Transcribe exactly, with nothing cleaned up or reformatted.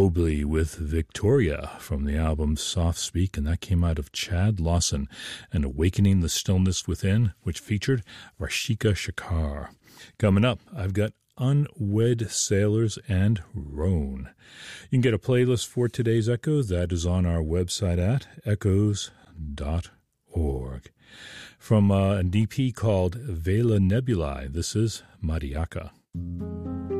Mobley with Victoria from the album Soft Speak, and that came out of Chad Lawson and Awakening the Stillness Within, which featured Rashika Shakar. Coming up, I've got Unwed Sailors and Roan. You can get a playlist for today's Echoes. That is on our website at echoes dot org. From uh, an E P called Vela Nebulae, this is Mariaka.